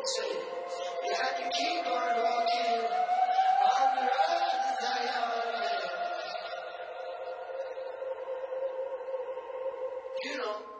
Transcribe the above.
say you had to keep on walking on the road to Zion. You know.